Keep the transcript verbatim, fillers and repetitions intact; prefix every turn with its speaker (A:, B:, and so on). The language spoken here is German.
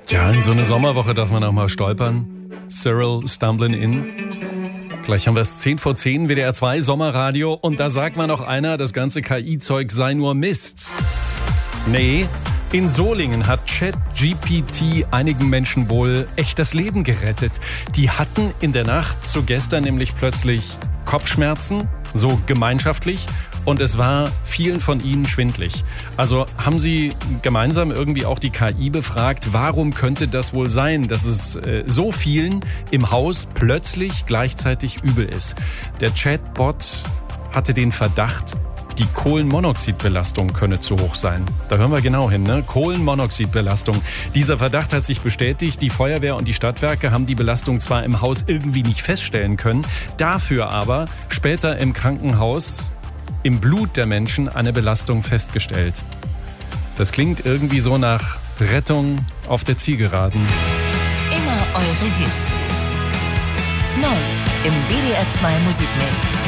A: Ja, in so eine Sommerwoche darf man auch mal stolpern. Cyril Stumblin' In. Gleich haben wir es zehn vor zehn, W D R zwei Sommerradio. Und da sagt mal noch einer, das ganze K I-Zeug sei nur Mist. Nee, in Solingen hat ChatGPT einigen Menschen wohl echt das Leben gerettet. Die hatten in der Nacht zu gestern nämlich plötzlich Kopfschmerzen, so gemeinschaftlich. Und es war vielen von ihnen schwindlig. Also haben sie gemeinsam irgendwie auch die K I befragt, warum könnte das wohl sein, dass es äh, so vielen im Haus plötzlich gleichzeitig übel ist. Der Chatbot hatte den Verdacht, die Kohlenmonoxidbelastung könne zu hoch sein. Da hören wir genau hin, ne? Kohlenmonoxidbelastung. Dieser Verdacht hat sich bestätigt. Die Feuerwehr und die Stadtwerke haben die Belastung zwar im Haus irgendwie nicht feststellen können, dafür aber später im Krankenhaus im Blut der Menschen eine Belastung festgestellt. Das klingt irgendwie so nach Rettung auf der Zielgeraden.
B: Immer eure Hits. Neu im W D R zwei Musikmix.